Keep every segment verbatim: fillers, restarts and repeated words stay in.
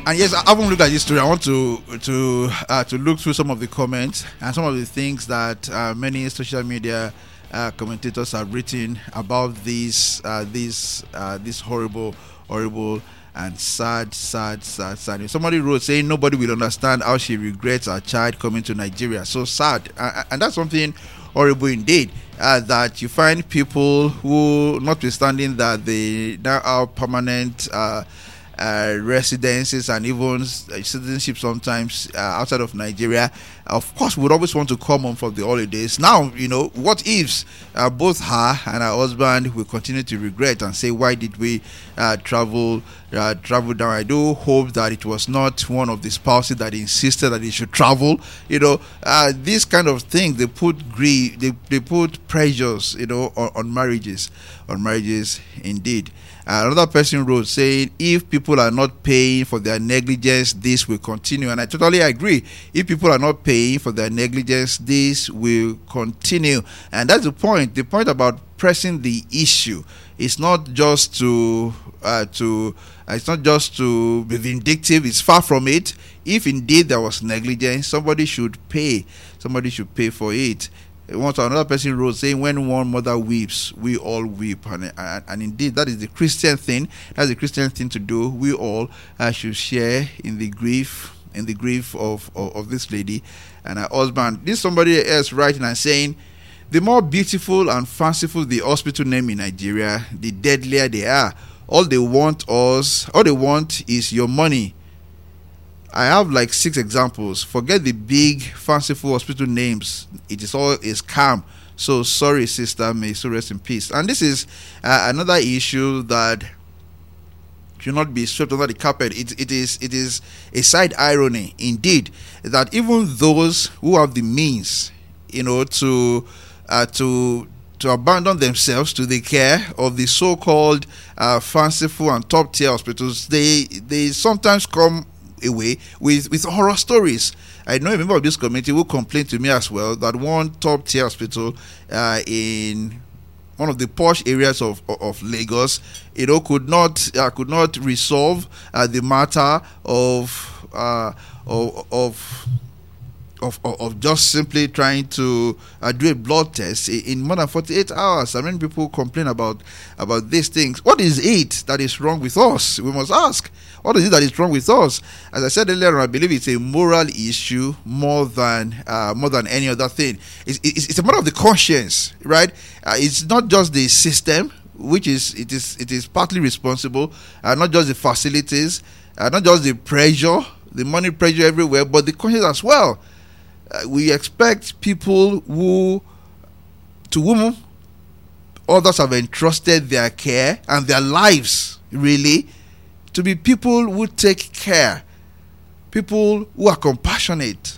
And yes, I haven't looked at this story. I want to to uh, to look through some of the comments and some of the things that uh, many social media uh, commentators have written about this uh, this uh, this horrible, horrible and sad, sad, sad, sad. Somebody wrote saying nobody will understand how she regrets her child coming to Nigeria. So sad, uh, and that's something horrible indeed. Uh, that you find people who, notwithstanding that they now have permanent Uh, Uh, residences and even uh, citizenship sometimes uh, outside of Nigeria, of course would always want to come home for the holidays. Now, you know, what ifs uh, both her and her husband will continue to regret and say, why did we uh, travel uh, travel down? I do hope that it was not one of the spouses that insisted that they should travel. You know, uh, this kind of thing, they put grief, they, they put pressures, you know, on, on marriages, on marriages indeed. Uh, another person wrote saying, if people are not paying for their negligence, this will continue. And I totally agree. If people are not paying for their negligence, this will continue. And that's the point. The point about pressing the issue is not just to uh, to uh, it's not just to be vindictive. It's far from it. If indeed there was negligence, somebody should pay. Somebody should pay for it. Once another person wrote saying, when one mother weeps, we all weep. And, and, and indeed, that is the Christian thing. That's the Christian thing to do. We all uh, should share in the grief, in the grief of, of, of this lady and her husband. This somebody else writing and saying, the more beautiful and fanciful the hospital name in Nigeria, the deadlier they are. All they want us, all they want is your money. I have like six examples. Forget the big fanciful hospital names. It is all is calm. So sorry, sister. May so rest in peace. And this is uh, another issue that should not be swept under the carpet. It it is it is a side irony indeed that even those who have the means, you know, to uh, to to abandon themselves to the care of the so-called uh, fanciful and top-tier hospitals, they they sometimes come away with with horror stories. I know a member of this community who complained to me as well that one top tier hospital uh, in one of the posh areas of of, of Lagos, you know, could not uh, could not resolve uh, the matter of uh, of of Of, of, of just simply trying to uh, do a blood test in more than forty-eight hours. I mean, people complain about about these things. What is it that is wrong with us? We must ask. What is it that is wrong with us? As I said earlier, I believe it's a moral issue more than uh, more than any other thing. It's, it's, it's a matter of the conscience, right? Uh, it's not just the system, which is it is it is partly responsible, uh, not just the facilities, uh, not just the pressure, the money pressure everywhere, but the conscience as well. Uh, we expect people who, to whom others have entrusted their care and their lives, really, to be people who take care, people who are compassionate.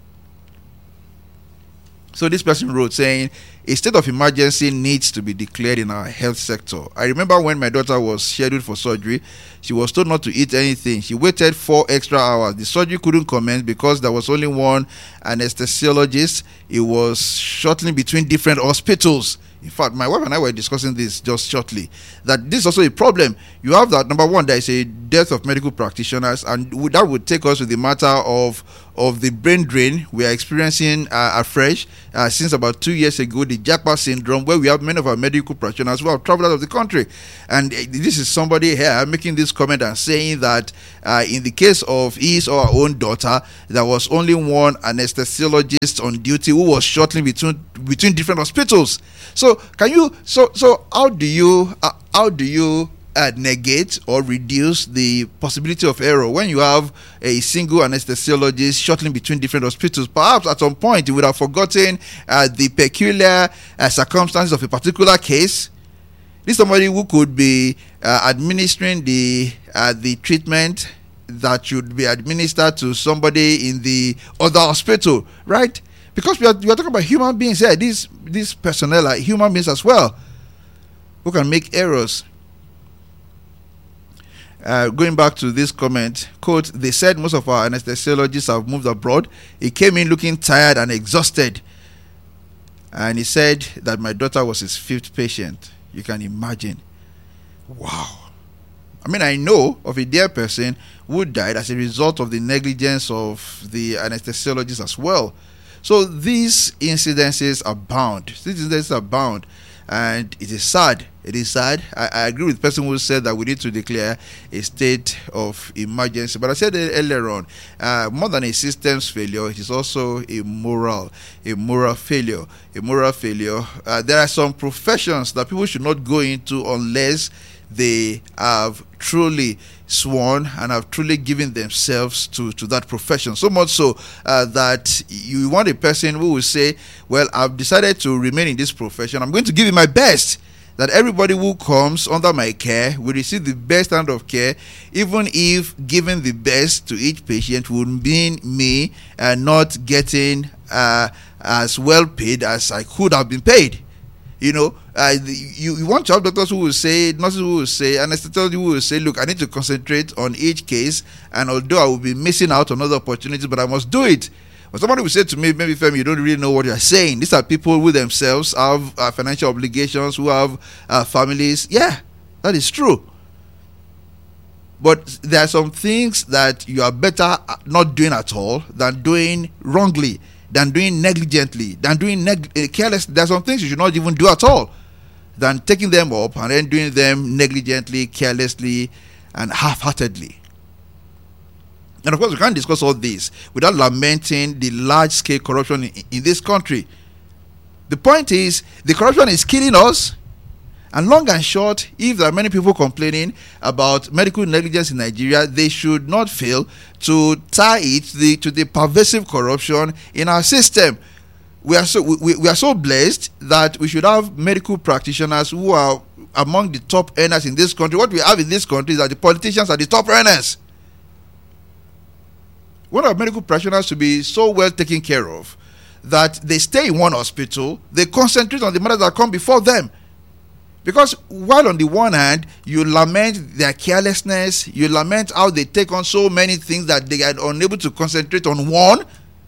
So this person wrote saying, a state of emergency needs to be declared in our health sector. I remember when my daughter was scheduled for surgery, she was told not to eat anything. She waited four extra hours. The surgery couldn't commence because there was only one anesthesiologist. It was shuttling between different hospitals. In fact, my wife and I were discussing this just shortly, that this is also a problem. You have that, number one, there is a dearth of medical practitioners, and that would take us to the matter of of the brain drain we are experiencing uh, afresh uh, since about two years ago, the Jackpot syndrome, where we have many of our medical practitioners who have traveled out of the country. And uh, this is somebody here making this comment and saying that uh, in the case of his or her own daughter, there was only one anesthesiologist on duty who was shuttling between between different hospitals. So can you so so how do you uh, how do you Uh, negate or reduce the possibility of error when you have a single anesthesiologist shuttling between different hospitals? Perhaps at some point you would have forgotten uh, the peculiar uh, circumstances of a particular case. This is somebody who could be uh, administering the uh, the treatment that should be administered to somebody in the other hospital, right? Because we are, we are talking about human beings here. These these personnel are human beings as well who can make errors. Uh, going back to this comment, quote, they said most of our anesthesiologists have moved abroad. He came in looking tired and exhausted. And he said that my daughter was his fifth patient. You can imagine. Wow. I mean, I know of a dear person who died as a result of the negligence of the anesthesiologist as well. So these incidences abound. These incidences abound. And it is sad. It is sad. I, I agree with the person who said that we need to declare a state of emergency. But I said earlier on, uh, more than a systems failure, it is also a moral, a moral failure. A moral failure. Uh, there are some professions that people should not go into unless they have truly sworn and have truly given themselves to, to that profession. So much so uh, that you want a person who will say, well, I've decided to remain in this profession. I'm going to give it my best. That everybody who comes under my care will receive the best kind of care, even if giving the best to each patient would mean me uh, not getting uh, as well paid as I could have been paid. You know, uh, you, you want to have doctors who will say, nurses who will say, anesthesiologists who will say, look, I need to concentrate on each case, and although I will be missing out on other opportunities, but I must do it. But somebody will say to me, maybe Femi, you don't really know what you're saying. These are people who themselves have uh, financial obligations, who have uh, families. Yeah, that is true. But there are some things that you are better not doing at all than doing wrongly, than doing negligently, than doing neg- uh, carelessly. There are some things you should not even do at all than taking them up and then doing them negligently, carelessly, and half-heartedly. And of course, we can't discuss all this without lamenting the large-scale corruption in, in this country. The point is, the corruption is killing us. And long and short, if there are many people complaining about medical negligence in Nigeria, they should not fail to tie it to the, to the pervasive corruption in our system. We are so we, we are so blessed that we should have medical practitioners who are among the top earners in this country. What we have in this country is that the politicians are the top earners. We want our medical practitioners to be so well taken care of that they stay in one hospital, they concentrate on the matters that come before them. Because while on the one hand, you lament their carelessness, you lament how they take on so many things that they are unable to concentrate on one.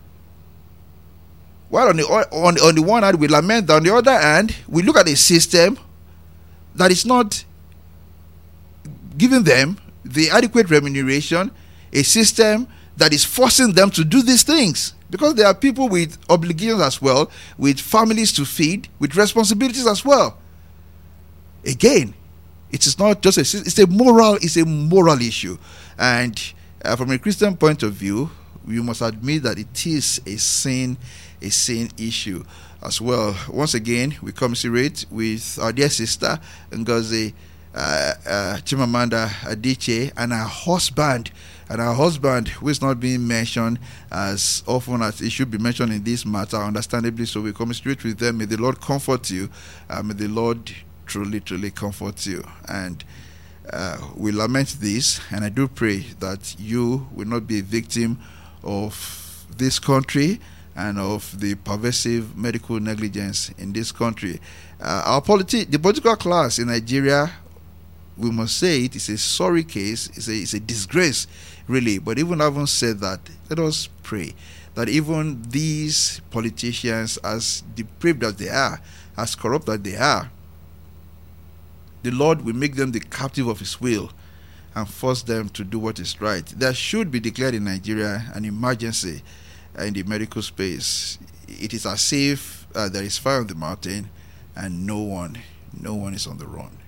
While on the, on, on the one hand, we lament that on the other hand, we look at a system that is not giving them the adequate remuneration, a system that is forcing them to do these things. Because there are people with obligations as well, with families to feed, with responsibilities as well. Again, it is not just a, it's a moral, it's a moral issue. And uh, from a Christian point of view, we must admit that it is a sin, a sin issue as well. Once again, we commiserate with our dear sister, Ngozi uh, uh, Chimamanda Adichie, and her husband, and her husband, who is not being mentioned as often as it should be mentioned in this matter, understandably so. We commiserate with them. May the Lord comfort you. Uh, may the Lord truly, truly comfort you. And uh, we lament this, and I do pray that you will not be a victim of this country and of the pervasive medical negligence in this country. Uh, our politi- the political class in Nigeria, we must say it is a sorry case, it's a, it's a disgrace, really. But even having said that, let us pray that even these politicians, as depraved as they are, as corrupt as they are, the Lord will make them the captive of his will and force them to do what is right. There should be declared in Nigeria an emergency in the medical space. It is as if uh, there is fire on the mountain and no one, no one is on the run.